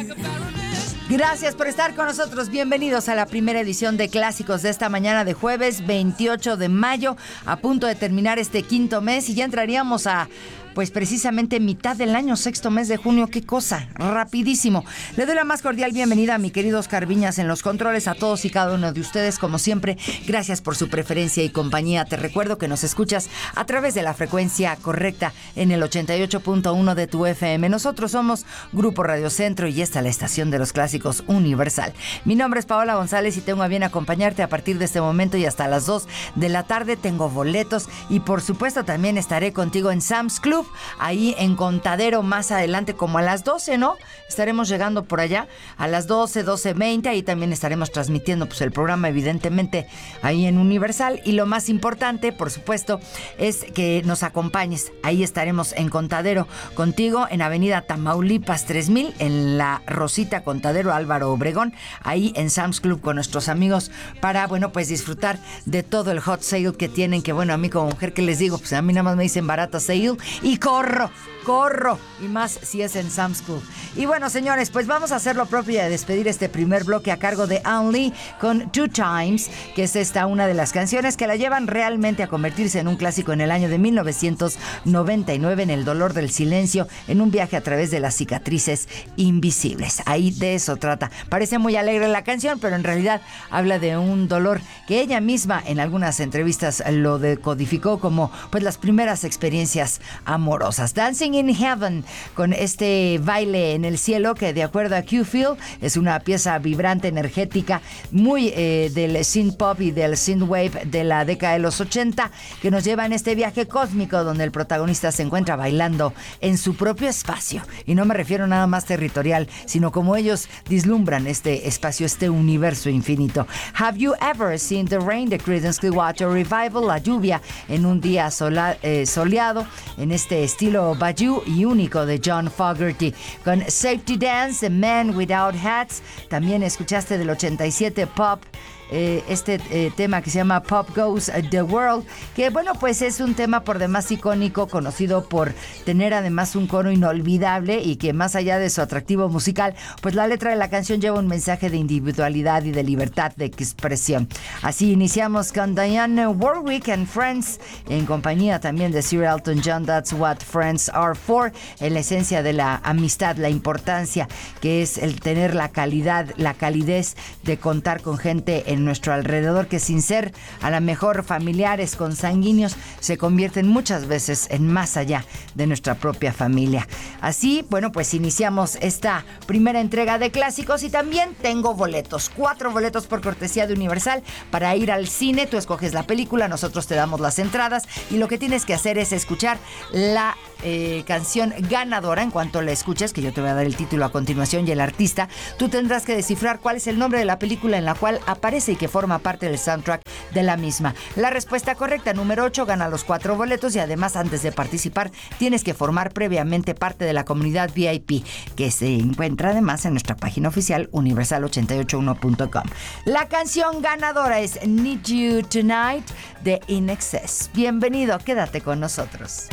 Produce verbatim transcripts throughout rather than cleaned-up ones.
Gracias por estar con nosotros. Bienvenidos a la primera edición de Clásicos de esta mañana de jueves veintiocho de mayo, a punto de terminar este quinto mes y ya entraríamos a... pues precisamente mitad del año, sexto mes de junio. Qué cosa, rapidísimo. Le doy la más cordial bienvenida a mi querido Oscar Viñas en los controles, a todos y cada uno de ustedes, como siempre. Gracias por su preferencia y compañía. Te recuerdo que nos escuchas a través de la frecuencia correcta en el ochenta y ocho punto uno de tu F M. Nosotros somos Grupo Radio Centro y esta es la estación de los clásicos Universal. Mi nombre es Paola González y tengo a bien acompañarte a partir de este momento y hasta las dos de la tarde. Tengo boletos y por supuesto también estaré contigo en Sam's Club, ahí en Contadero, más adelante, como a las doce, ¿no? Estaremos llegando por allá a las doce, doce veinte. Ahí también estaremos transmitiendo pues el programa, evidentemente, ahí en Universal. Y lo más importante, por supuesto, es que nos acompañes. Ahí estaremos en Contadero contigo, en Avenida Tamaulipas tres mil, en la Rosita Contadero Álvaro Obregón, ahí en Sam's Club con nuestros amigos para, bueno, pues disfrutar de todo el hot sale que tienen. Que bueno, a mí como mujer, ¿qué les digo? Pues a mí nada más me dicen barata sale y Y corro, corro, y más si es en Sam's Club. Y bueno, señores, pues vamos a hacer lo propio y a despedir este primer bloque a cargo de Only con Two Times, que es esta una de las canciones que la llevan realmente a convertirse en un clásico en el año de mil novecientos noventa y nueve, en El dolor del silencio, en un viaje a través de las cicatrices invisibles. Ahí de eso trata. Parece muy alegre la canción, pero en realidad habla de un dolor que ella misma en algunas entrevistas lo decodificó como pues las primeras experiencias amorosas. Dancing in Heaven, con este baile en el cielo que, de acuerdo a Q-Feel, es una pieza vibrante, energética, muy eh, del synth pop y del synth wave de la década de los ochenta, que nos lleva en este viaje cósmico donde el protagonista se encuentra bailando en su propio espacio. Y no me refiero nada más territorial, sino como ellos vislumbran este espacio, este universo infinito. Have You Ever Seen the Rain, de Creedence Clearwater Revival, la lluvia en un día sola, eh, soleado, en este estilo Bayou y único de John Fogerty, con Safety Dance, The Man Without Hats. También escuchaste del ochenta y siete Pop, eh, este eh, tema que se llama Pop Goes the World, que bueno, pues es un tema por demás icónico, conocido por tener además un coro inolvidable y que más allá de su atractivo musical, pues la letra de la canción lleva un mensaje de individualidad y de libertad de expresión. Así iniciamos con Dionne Warwick and Friends, en compañía también de Sir Elton John, That's What Friends Are For, en la esencia de la amistad, la importancia que es el tener la calidad, la calidez de contar con gente en nuestro alrededor que, sin ser a lo mejor familiares, consanguíneos, se convierten muchas veces en más allá de nuestra propia familia. Así, bueno, pues iniciamos esta primera entrega de clásicos y también tengo boletos, cuatro boletos por cortesía de Universal para ir al cine. Tú escoges la película, nosotros te damos las entradas y lo que tienes que hacer es escuchar la eh, canción ganadora. En cuanto la escuches, que yo te voy a dar el título a continuación y el artista, tú tendrás que descifrar cuál es el nombre de la película en la cual aparece y que forma parte del soundtrack de la misma. La respuesta correcta, número ocho, gana los cuatro boletos y además, antes de participar, tienes que formar previamente parte de la comunidad V I P, que se encuentra además en nuestra página oficial universal ochenta y ocho uno punto com. La canción ganadora es Need You Tonight de In Excess. Bienvenido, quédate con nosotros.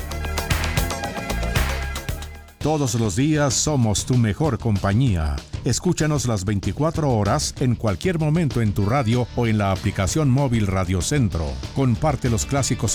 Todos los días somos tu mejor compañía. Escúchanos las veinticuatro horas en cualquier momento en tu radio o en la aplicación móvil Radio Centro. Comparte los clásicos